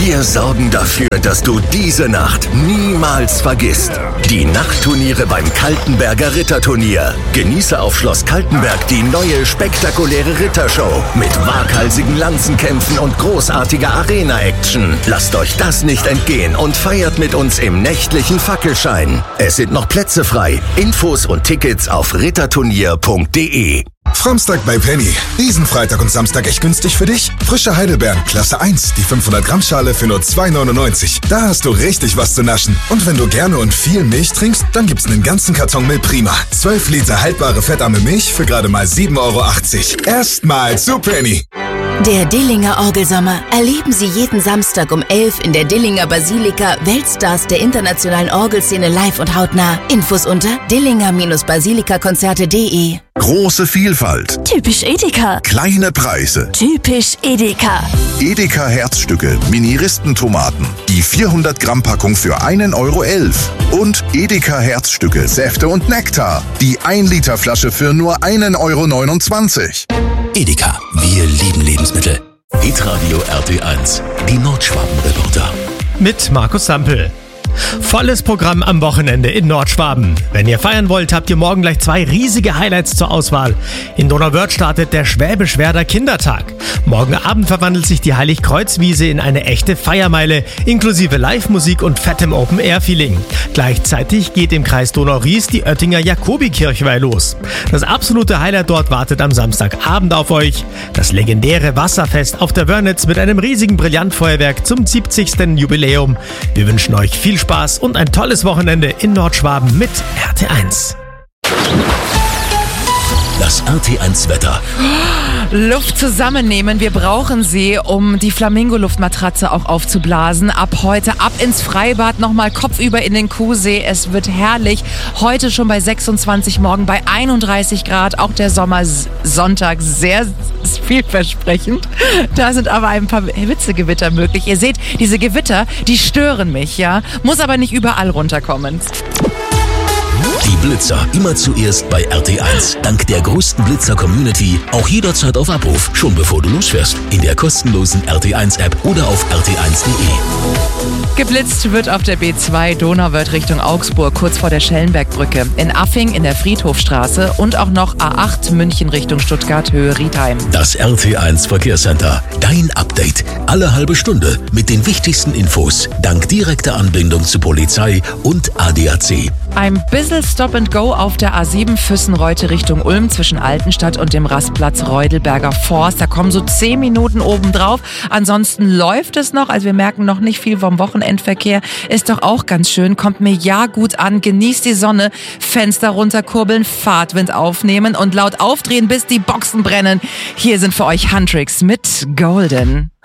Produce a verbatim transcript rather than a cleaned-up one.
Wir sorgen dafür, dass du diese Nacht niemals vergisst. Die Nachtturniere beim Kaltenberger Ritterturnier. Genieße auf Schloss Kaltenberg die neue spektakuläre Rittershow mit waghalsigen Lanzenkämpfen und großartiger Arena-Action. Lasst euch das nicht entgehen und feiert mit uns im nächtlichen Fackelschein. Es sind noch Plätze frei. Infos und Tickets auf ritterturnier punkt de. Samstag bei Penny. Diesen Freitag und Samstag echt günstig für dich? Frische Heidelbeeren, Klasse eins, die fünfhundert Gramm Schale für nur zwei neunundneunzig. Da hast du richtig was zu naschen. Und wenn du gerne und viel Milch trinkst, dann gibt's einen ganzen Karton Milch Prima. zwölf Liter haltbare fettarme Milch für gerade mal sieben Euro achtzig. Erstmal zu Penny. Der Dillinger Orgelsommer. Erleben Sie jeden Samstag um elf in der Dillinger Basilika Weltstars der internationalen Orgelszene live und hautnah. Infos unter dillinger basilika konzerte punkt de. Große Vielfalt. Typisch Edeka. Kleine Preise. Typisch Edeka. Edeka Herzstücke, Mini-Ristentomaten. Die vierhundert Gramm Packung für einen Euro elf. Und Edeka Herzstücke, Säfte und Nektar. Die ein Liter Flasche für nur einen Euro neunundzwanzig. Edeka, wir lieben Lebensmittel. Hitradio R T eins, die Nordschwaben-Reporter. Mit Markus Sampel. Volles Programm am Wochenende in Nordschwaben. Wenn ihr feiern wollt, habt ihr morgen gleich zwei riesige Highlights zur Auswahl. In Donauwörth startet der Schwäbisch-Werder Kindertag. Morgen Abend verwandelt sich die Heiligkreuzwiese in eine echte Feiermeile, inklusive Live-Musik und fettem Open-Air-Feeling. Gleichzeitig geht im Kreis Donau-Ries die Oettinger Jakobikirchweih los. Das absolute Highlight dort wartet am Samstagabend auf euch. Das legendäre Wasserfest auf der Wörnitz mit einem riesigen Brillantfeuerwerk zum siebzigsten Jubiläum. Wir wünschen euch viel Spaß und ein tolles Wochenende in Nordschwaben mit R T eins. Das R T eins Wetter. Luft zusammennehmen, wir brauchen sie, um die Flamingo-Luftmatratze auch aufzublasen. Ab heute ab ins Freibad, nochmal kopfüber in den Kuhsee. Es wird herrlich. Heute schon bei sechsundzwanzig, morgen bei einunddreißig Grad. Auch der Sommersonntag sehr vielversprechend. Da sind aber ein paar Hitzegewitter möglich. Ihr seht, diese Gewitter, die stören mich, ja. Muss aber nicht überall runterkommen. Die Blitzer immer zuerst bei R T eins. Dank der größten Blitzer-Community auch jederzeit auf Abruf, schon bevor du losfährst. In der kostenlosen R T eins App oder auf r t eins punkt de. Geblitzt wird auf der B zwei Donauwörth Richtung Augsburg, kurz vor der Schellenbergbrücke. In Affing in der Friedhofstraße und auch noch A acht München Richtung Stuttgart, Höhe Riedheim. Das R T eins Verkehrscenter. Dein Update. Alle halbe Stunde mit den wichtigsten Infos. Dank direkter Anbindung zu Polizei und A D A C. Ein bisschen Stop and Go auf der A sieben Füssenreute Richtung Ulm zwischen Altenstadt und dem Rastplatz Reudelberger Forst. Da kommen so zehn Minuten obendrauf. Ansonsten läuft es noch. Also wir merken noch nicht viel vom Wochenendverkehr. Ist doch auch ganz schön. Kommt mir ja gut an. Genießt die Sonne. Fenster runterkurbeln, Fahrtwind aufnehmen und laut aufdrehen, bis die Boxen brennen. Hier sind für euch Huntrix mit Golden.